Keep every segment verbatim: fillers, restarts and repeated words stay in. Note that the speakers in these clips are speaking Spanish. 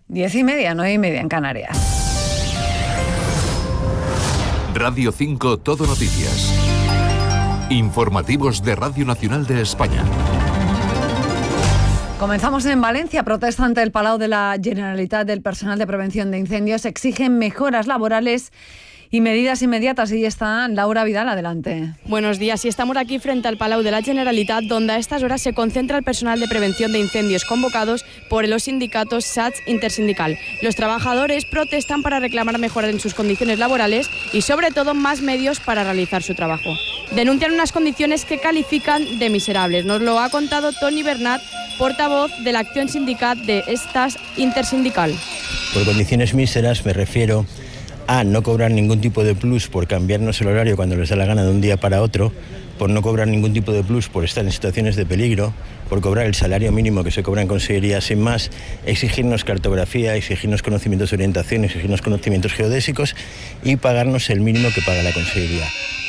Diez y media, nueve y media en Canarias. Radio cinco Todo Noticias. Informativos de Radio Nacional de España. Comenzamos en Valencia. Protesta ante el Palau de la Generalitat del personal de prevención de incendios. Exigen mejoras laborales y medidas inmediatas. Y está Laura Vidal, adelante. Buenos días. Y estamos aquí frente al Palau de la Generalitat, donde a estas horas se concentra el personal de prevención de incendios convocados por los sindicatos S A T S Intersindical. Los trabajadores protestan para reclamar mejoras en sus condiciones laborales y sobre todo más medios para realizar su trabajo. Denuncian unas condiciones que califican de miserables. Nos lo ha contado Toni Bernat, portavoz de la Acción Sindicat de S A T S Intersindical. Por condiciones míseras me refiero a no cobrar ningún tipo de plus por cambiarnos el horario cuando les da la gana de un día para otro, por no cobrar ningún tipo de plus por estar en situaciones de peligro, por cobrar el salario mínimo que se cobra en consejería sin más, exigirnos cartografía, exigirnos conocimientos de orientación, exigirnos conocimientos geodésicos y pagarnos el mínimo que paga la consejería.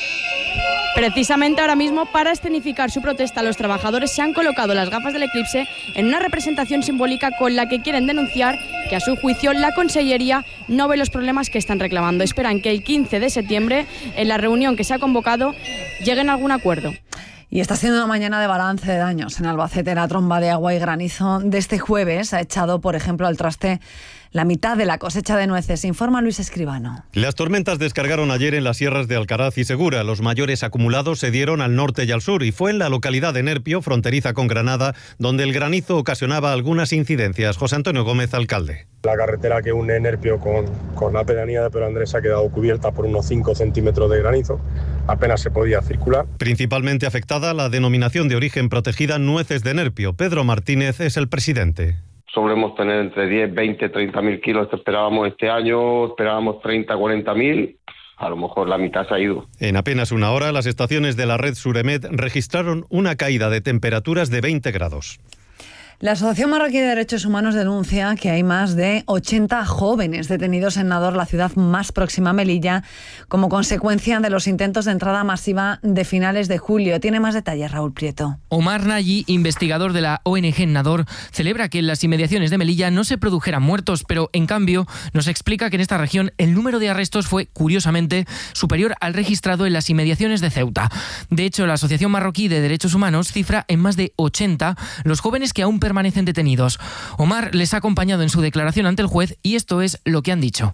Precisamente ahora mismo, para escenificar su protesta, los trabajadores se han colocado las gafas del eclipse en una representación simbólica con la que quieren denunciar que, a su juicio, la Consellería no ve los problemas que están reclamando. Esperan que el quince de septiembre, en la reunión que se ha convocado, lleguen a algún acuerdo. Y está siendo una mañana de balance de daños. En Albacete, la tromba de agua y granizo de este jueves ha echado, por ejemplo, al traste la mitad de la cosecha de nueces, informa Luis Escribano. Las tormentas descargaron ayer en las sierras de Alcaraz y Segura. Los mayores acumulados se dieron al norte y al sur, y fue en la localidad de Nerpio, fronteriza con Granada, donde el granizo ocasionaba algunas incidencias. José Antonio Gómez, alcalde. La carretera que une Nerpio con, con la pedanía de Pero Andrés ha quedado cubierta por unos cinco centímetros de granizo. Apenas se podía circular. Principalmente afectada la denominación de origen protegida Nueces de Nerpio. Pedro Martínez es el presidente. Solemos tener entre diez, veinte, treinta mil kilos. Esperábamos este año, esperábamos treinta, cuarenta mil. A lo mejor la mitad se ha ido. En apenas una hora, las estaciones de la red Suremed registraron una caída de temperaturas de veinte grados. La Asociación Marroquí de Derechos Humanos denuncia que hay más de ochenta jóvenes detenidos en Nador, la ciudad más próxima a Melilla, como consecuencia de los intentos de entrada masiva de finales de julio. Tiene más detalles Raúl Prieto. Omar Nayi, investigador de la O N G en Nador, celebra que en las inmediaciones de Melilla no se produjeran muertos, pero en cambio nos explica que en esta región el número de arrestos fue, curiosamente, superior al registrado en las inmediaciones de Ceuta. De hecho, la Asociación Marroquí de Derechos Humanos cifra en más de ochenta los jóvenes que aún permanecen detenidos. Omar les ha acompañado en su declaración ante el juez y esto es lo que han dicho.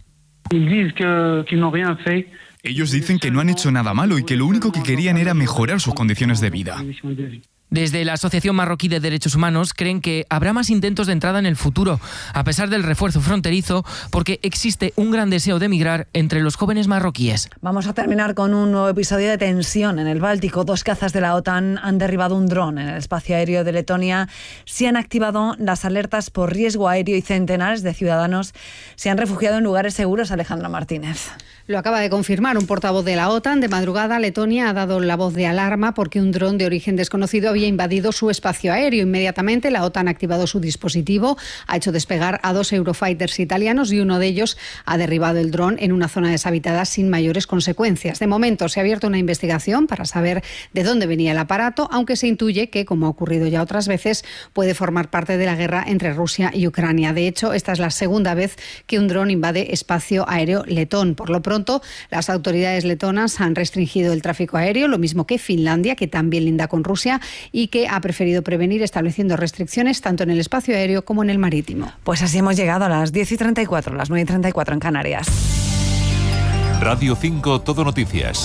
Ellos dicen que no han hecho nada malo y que lo único que querían era mejorar sus condiciones de vida. Desde la Asociación Marroquí de Derechos Humanos creen que habrá más intentos de entrada en el futuro, a pesar del refuerzo fronterizo, porque existe un gran deseo de emigrar entre los jóvenes marroquíes. Vamos a terminar con un nuevo episodio de tensión en el Báltico. Dos cazas de la OTAN han derribado un dron en el espacio aéreo de Letonia. Se han activado las alertas por riesgo aéreo y centenares de ciudadanos se han refugiado en lugares seguros. Alejandra Martínez. Lo acaba de confirmar un portavoz de la OTAN. De madrugada, Letonia ha dado la voz de alarma porque un dron de origen desconocido había invadido su espacio aéreo. Inmediatamente, la OTAN ha activado su dispositivo, ha hecho despegar a dos Eurofighters italianos y uno de ellos ha derribado el dron en una zona deshabitada sin mayores consecuencias. De momento, se ha abierto una investigación para saber de dónde venía el aparato, aunque se intuye que, como ha ocurrido ya otras veces, puede formar parte de la guerra entre Rusia y Ucrania. De hecho, esta es la segunda vez que un dron invade espacio aéreo letón. Por lo pronto, las autoridades letonas han restringido el tráfico aéreo, lo mismo que Finlandia, que también linda con Rusia y que ha preferido prevenir estableciendo restricciones tanto en el espacio aéreo como en el marítimo. Pues así hemos llegado a las diez y treinta y cuatro, las nueve y treinta y cuatro en Canarias. Radio cinco Todo Noticias.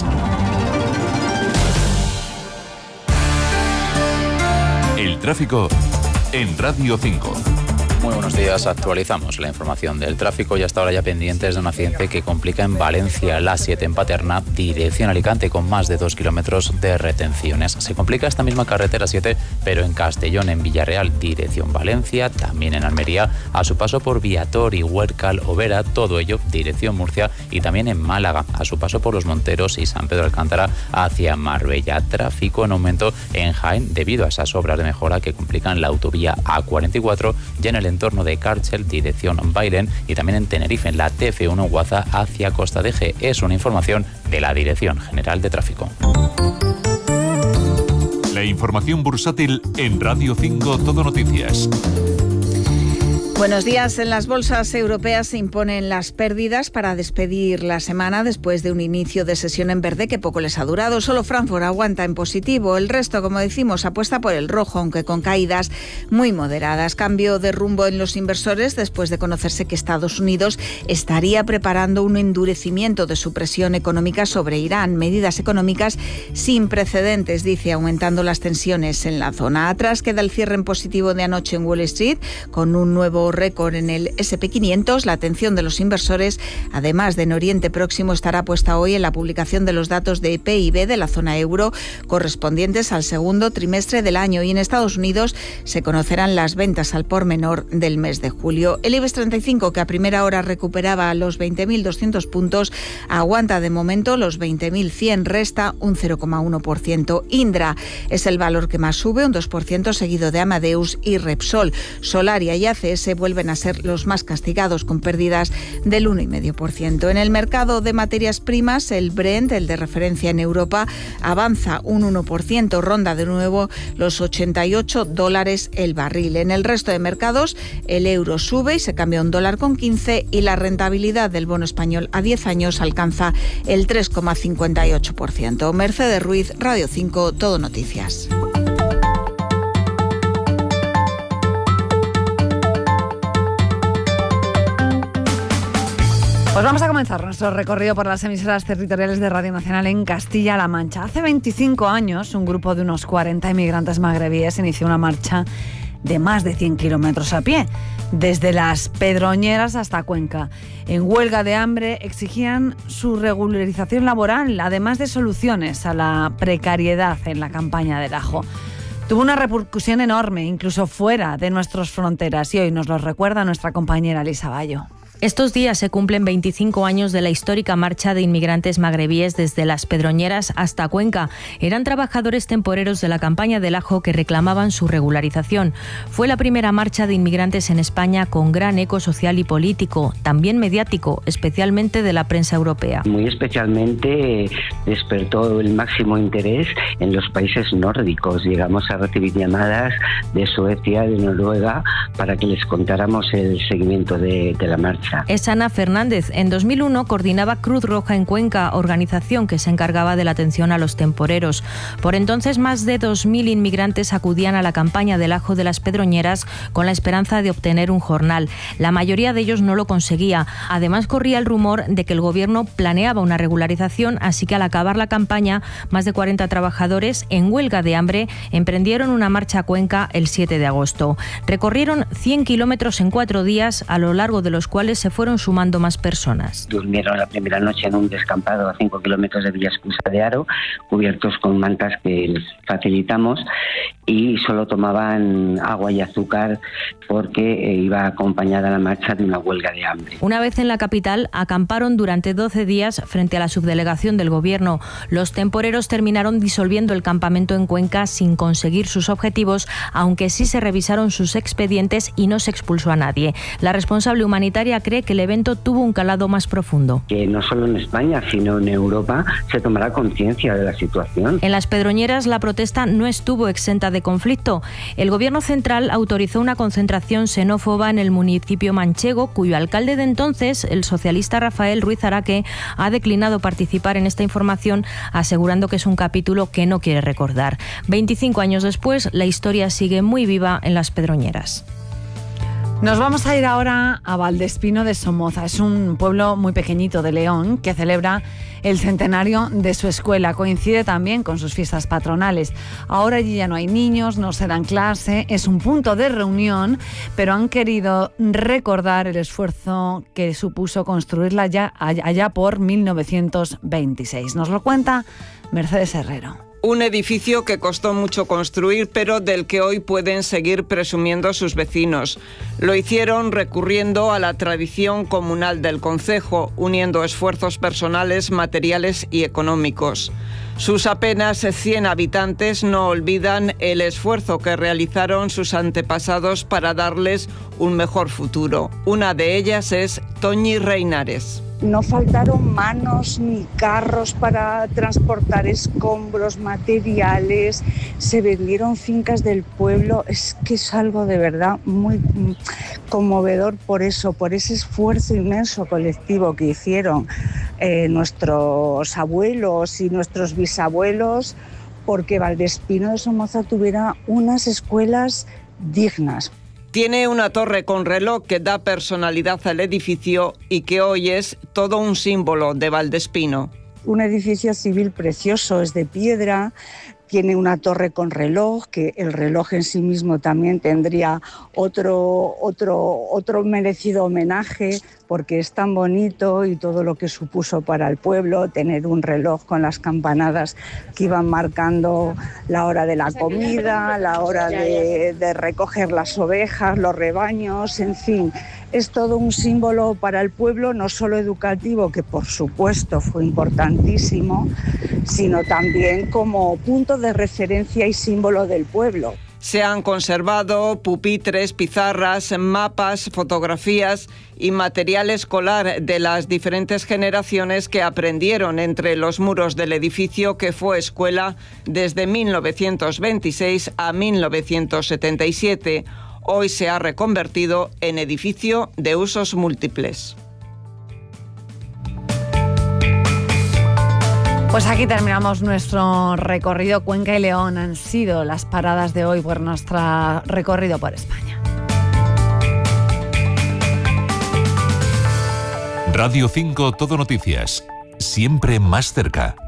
El tráfico en Radio cinco. Muy buenos días, actualizamos la información del tráfico y hasta ahora ya pendientes de un accidente que complica en Valencia, la siete en Paterna, dirección Alicante, con más de dos kilómetros de retenciones. Se complica esta misma carretera siete, pero en Castellón, en Villarreal, dirección Valencia, también en Almería, a su paso por Viator y Huércal, Overa, todo ello dirección Murcia, y también en Málaga, a su paso por Los Monteros y San Pedro Alcántara hacia Marbella. Tráfico en aumento en Jaén debido a esas obras de mejora que complican la autovía A cuarenta y cuatro y en el entorno de Cárcel, dirección Bailén, y también en Tenerife, en la T F uno Guaza hacia Costa de G. Es una información de la Dirección General de Tráfico. La información bursátil en Radio cinco Todo Noticias. Buenos días. En las bolsas europeas se imponen las pérdidas para despedir la semana después de un inicio de sesión en verde que poco les ha durado. Solo Frankfurt aguanta en positivo. El resto, como decimos, apuesta por el rojo, aunque con caídas muy moderadas. Cambio de rumbo en los inversores después de conocerse que Estados Unidos estaría preparando un endurecimiento de su presión económica sobre Irán. Medidas económicas sin precedentes, dice, aumentando las tensiones en la zona. Atrás queda el cierre en positivo de anoche en Wall Street, con un nuevo récord en el ese and pe quinientos. La atención de los inversores, además de en Oriente Próximo, estará puesta hoy en la publicación de los datos de P I B de la zona euro correspondientes al segundo trimestre del año, y en Estados Unidos se conocerán las ventas al por menor del mes de julio. El IBEX treinta y cinco, que a primera hora recuperaba los veinte mil doscientos puntos, aguanta de momento los veinte mil cien, resta un cero coma uno por ciento. Indra es el valor que más sube, un dos por ciento, seguido de Amadeus y Repsol. Solaria y A C S vuelven a ser los más castigados, con pérdidas del uno coma cinco por ciento. En el mercado de materias primas, el Brent, el de referencia en Europa, avanza un uno por ciento, ronda de nuevo los ochenta y ocho dólares el barril. En el resto de mercados, el euro sube y se cambia un dólar con quince, y la rentabilidad del bono español a diez años alcanza el tres coma cincuenta y ocho por ciento. Mercedes Ruiz, Radio cinco, Todo Noticias. Pues vamos a comenzar nuestro recorrido por las emisoras territoriales de Radio Nacional en Castilla-La Mancha. Hace veinticinco años, un grupo de unos cuarenta inmigrantes magrebíes inició una marcha de más de cien kilómetros a pie, desde las Pedroñeras hasta Cuenca. En huelga de hambre exigían su regularización laboral, además de soluciones a la precariedad en la campaña del ajo. Tuvo una repercusión enorme, incluso fuera de nuestras fronteras, y hoy nos lo recuerda nuestra compañera Elisa Bayo. Estos días se cumplen veinticinco años de la histórica marcha de inmigrantes magrebíes desde las Pedroñeras hasta Cuenca. Eran trabajadores temporeros de la campaña del ajo que reclamaban su regularización. Fue la primera marcha de inmigrantes en España con gran eco social y político, también mediático, especialmente de la prensa europea. Muy especialmente despertó el máximo interés en los países nórdicos. Llegamos a recibir llamadas de Suecia, de Noruega, para que les contáramos el seguimiento de, de la marcha. Es Ana Fernández. En dos mil uno coordinaba Cruz Roja en Cuenca, organización que se encargaba de la atención a los temporeros. Por entonces, más de dos mil inmigrantes acudían a la campaña del ajo de las Pedroñeras con la esperanza de obtener un jornal. La mayoría de ellos no lo conseguía. Además, corría el rumor de que el gobierno planeaba una regularización, así que al acabar la campaña, más de cuarenta trabajadores en huelga de hambre emprendieron una marcha a Cuenca el siete de agosto. Recorrieron cien kilómetros en cuatro días, a lo largo de los cuales se fueron sumando más personas. Durmieron la primera noche en un descampado a cinco kilómetros de Villascusa de Haro, cubiertos con mantas que les facilitamos, y solo tomaban agua y azúcar porque iba acompañada la marcha de una huelga de hambre. Una vez en la capital, acamparon durante doce días frente a la subdelegación del gobierno. Los temporeros terminaron disolviendo el campamento en Cuenca sin conseguir sus objetivos, aunque sí se revisaron sus expedientes y no se expulsó a nadie. La responsable humanitaria cree que el evento tuvo un calado más profundo. Que no solo en España, sino en Europa se tomará conciencia de la situación. En las Pedroñeras la protesta no estuvo exenta de conflicto. El gobierno central autorizó una concentración xenófoba en el municipio manchego, cuyo alcalde de entonces, el socialista Rafael Ruiz Araque, ha declinado participar en esta información, asegurando que es un capítulo que no quiere recordar. veinticinco años después, la historia sigue muy viva en las Pedroñeras. Nos vamos a ir ahora a Valdespino de Somoza. Es un pueblo muy pequeñito de León que celebra el centenario de su escuela. Coincide también con sus fiestas patronales. Ahora allí ya no hay niños, no se dan clase, es un punto de reunión, pero han querido recordar el esfuerzo que supuso construirla ya allá por mil novecientos veintiséis. Nos lo cuenta Mercedes Herrero. Un edificio que costó mucho construir, pero del que hoy pueden seguir presumiendo sus vecinos. Lo hicieron recurriendo a la tradición comunal del concejo, uniendo esfuerzos personales, materiales y económicos. Sus apenas cien habitantes no olvidan el esfuerzo que realizaron sus antepasados para darles un mejor futuro. Una de ellas es Toñi Reinares. No faltaron manos ni carros para transportar escombros, materiales, se vendieron fincas del pueblo. Es que es algo de verdad muy conmovedor por eso, por ese esfuerzo inmenso colectivo que hicieron eh, nuestros abuelos y nuestros bisabuelos, porque Valdespino de Somoza tuviera unas escuelas dignas. Tiene una torre con reloj que da personalidad al edificio y que hoy es todo un símbolo de Valdespino. Un edificio civil precioso, es de piedra, tiene una torre con reloj, que el reloj en sí mismo también tendría otro, otro, otro merecido homenaje, porque es tan bonito y todo lo que supuso para el pueblo tener un reloj con las campanadas que iban marcando la hora de la comida, la hora de, de recoger las ovejas, los rebaños, en fin. Es todo un símbolo para el pueblo, no solo educativo, que por supuesto fue importantísimo, sino también como punto de referencia y símbolo del pueblo. Se han conservado pupitres, pizarras, mapas, fotografías y material escolar de las diferentes generaciones que aprendieron entre los muros del edificio que fue escuela desde mil novecientos veintiséis a mil novecientos setenta y siete. Hoy se ha reconvertido en edificio de usos múltiples. Pues aquí terminamos nuestro recorrido. Cuenca y León han sido las paradas de hoy por nuestro recorrido por España. Radio cinco Todo Noticias, siempre más cerca.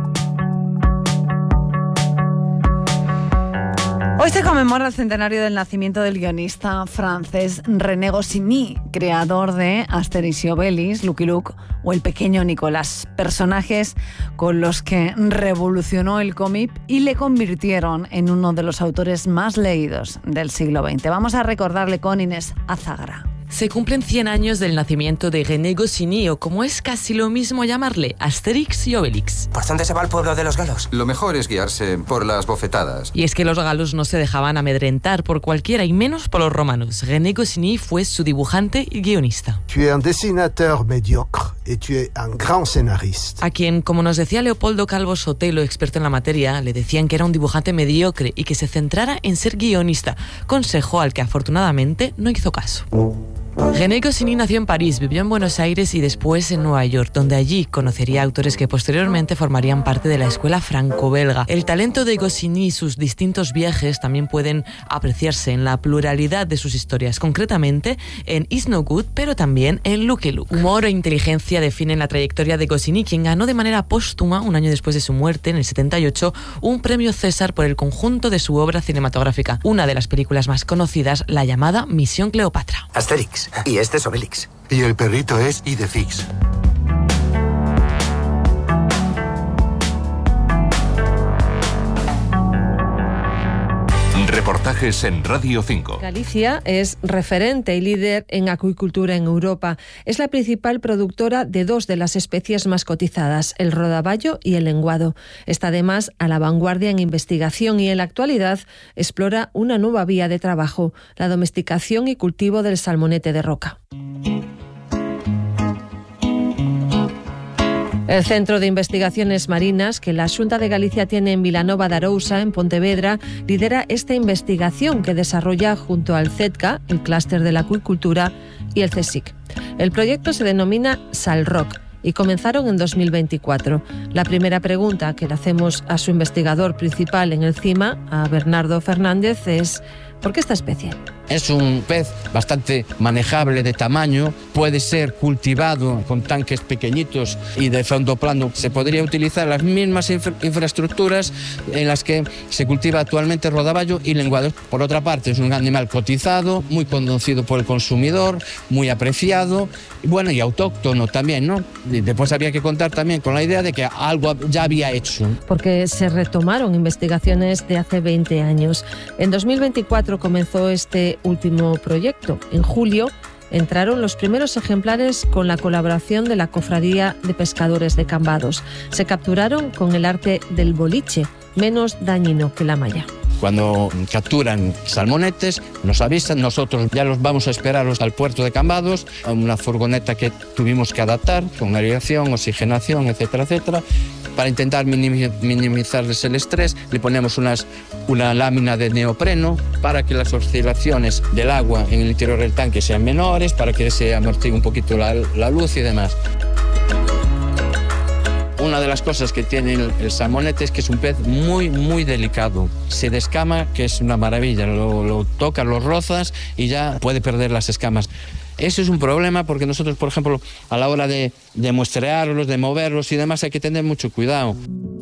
Hoy se conmemora el centenario del nacimiento del guionista francés René Goscinny, creador de Asterix y Obelix, Lucky Luke o El pequeño Nicolás, personajes con los que revolucionó el cómic y le convirtieron en uno de los autores más leídos del siglo veinte. Vamos a recordarle con Inés Azagra. Se cumplen cien años del nacimiento de René Goscinny, o como es casi lo mismo llamarle, Asterix y Obelix. ¿Por dónde se va el pueblo de los galos? Lo mejor es guiarse por las bofetadas. Y es que los galos no se dejaban amedrentar por cualquiera, y menos por los romanos. René Goscinny fue su dibujante y guionista. Tu es un dessinateur médiocre y tu es un gran scénariste. A quien, como nos decía Leopoldo Calvo Sotelo, experto en la materia, le decían que era un dibujante mediocre y que se centrara en ser guionista, consejo al que afortunadamente no hizo caso. René Goscinny nació en París, vivió en Buenos Aires y después en Nueva York, donde allí conocería autores que posteriormente formarían parte de la escuela franco-belga. El talento de Goscinny y sus distintos viajes también pueden apreciarse en la pluralidad de sus historias, concretamente en It's No Good, pero también en Lucky Luke. Humor e inteligencia definen la trayectoria de Goscinny, quien ganó de manera póstuma, un año después de su muerte, en el setenta y ocho, un premio César por el conjunto de su obra cinematográfica, una de las películas más conocidas, la llamada Misión Cleopatra. Asterix. Y este es Obelix. Y el perrito es Idefix. Reportajes en Radio cinco. Galicia es referente y líder en acuicultura en Europa. Es la principal productora de dos de las especies más cotizadas, el rodaballo y el lenguado. Está además a la vanguardia en investigación y en la actualidad explora una nueva vía de trabajo, la domesticación y cultivo del salmonete de roca. El Centro de Investigaciones Marinas, que la Xunta de Galicia tiene en Vilanova de Arousa, en Pontevedra, lidera esta investigación que desarrolla junto al C E T C A, el Clúster de la Acuicultura, y el CSIC. El proyecto se denomina SalRock y comenzaron en dos mil veinticuatro. La primera pregunta que le hacemos a su investigador principal en el CIMA, a Bernardo Fernández, es ¿por qué esta especie? Es un pez bastante manejable de tamaño, puede ser cultivado con tanques pequeñitos y de fondo plano. Se podría utilizar las mismas infra- infraestructuras en las que se cultiva actualmente rodaballo y lenguado. Por otra parte, es un animal cotizado, muy conocido por el consumidor, muy apreciado y bueno, y autóctono también, ¿no? Y después había que contar también con la idea de que algo ya había hecho. Porque se retomaron investigaciones de hace veinte años. En dos mil veinticuatro comenzó este último proyecto. En julio entraron los primeros ejemplares con la colaboración de la Cofradía de Pescadores de Cambados. Se capturaron con el arte del boliche, menos dañino que la malla. Cuando capturan salmonetes, nos avisan, nosotros ya los vamos a esperar al puerto de Cambados, a una furgoneta que tuvimos que adaptar con aireación, oxigenación, etcétera, etcétera. Para intentar minimizarles el estrés, le ponemos unas, una lámina de neopreno para que las oscilaciones del agua en el interior del tanque sean menores, para que se amortigue un poquito la, la luz y demás. Una de las cosas que tiene el, el salmonete es que es un pez muy, muy delicado. Se descama, que es una maravilla. Lo, lo tocas, lo rozas y ya puede perder las escamas. Eso es un problema porque nosotros, por ejemplo, a la hora de, de muestrearlos, de moverlos y demás, hay que tener mucho cuidado.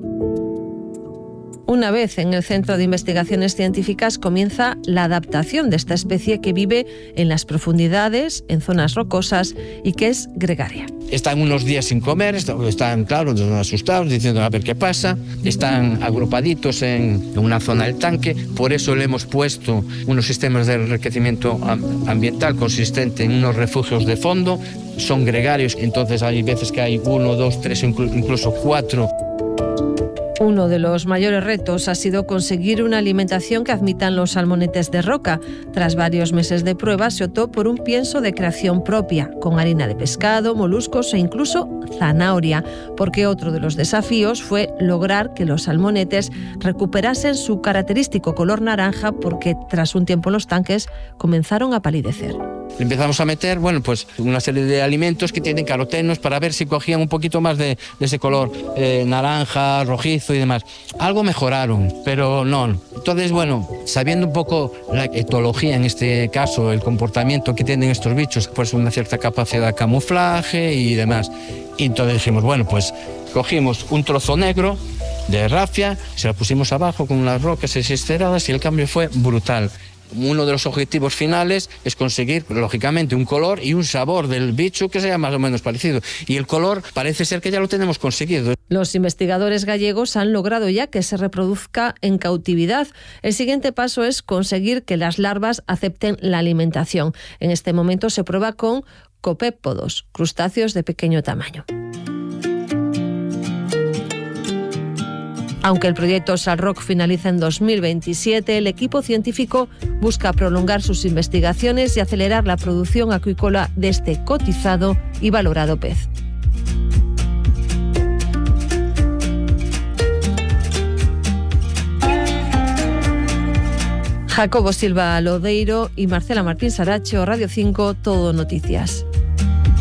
Una vez en el Centro de Investigaciones Científicas comienza la adaptación de esta especie que vive en las profundidades, en zonas rocosas y que es gregaria. Están unos días sin comer, están, claro, asustados, diciendo a ver qué pasa. Están agrupaditos en una zona del tanque, por eso le hemos puesto unos sistemas de enriquecimiento ambiental consistente en unos refugios de fondo. Son gregarios, entonces hay veces que hay uno, dos, tres, incluso cuatro. Uno de los mayores retos ha sido conseguir una alimentación que admitan los salmonetes de roca. Tras varios meses de pruebas se optó por un pienso de creación propia, con harina de pescado, moluscos e incluso zanahoria, porque otro de los desafíos fue lograr que los salmonetes recuperasen su característico color naranja, porque tras un tiempo en los tanques comenzaron a palidecer. Empezamos a meter, bueno, pues una serie de alimentos que tienen carotenos para ver si cogían un poquito más de, de ese color eh, naranja, rojizo y demás. Algo mejoraron, pero no. Entonces, bueno, sabiendo un poco la etología, en este caso, el comportamiento que tienen estos bichos, pues una cierta capacidad de camuflaje y demás. Y entonces dijimos, bueno, pues cogimos un trozo negro de rafia, se la pusimos abajo con unas rocas esisteradas y el cambio fue brutal. Uno de los objetivos finales es conseguir, lógicamente, un color y un sabor del bicho que sea más o menos parecido. Y el color parece ser que ya lo tenemos conseguido. Los investigadores gallegos han logrado ya que se reproduzca en cautividad. El siguiente paso es conseguir que las larvas acepten la alimentación. En este momento se prueba con copépodos, crustáceos de pequeño tamaño. Aunque el proyecto SalRock finaliza en dos mil veintisiete, el equipo científico busca prolongar sus investigaciones y acelerar la producción acuícola de este cotizado y valorado pez. Jacobo Silva Lodeiro y Marcela Martín Saracho, Radio cinco, Todo Noticias.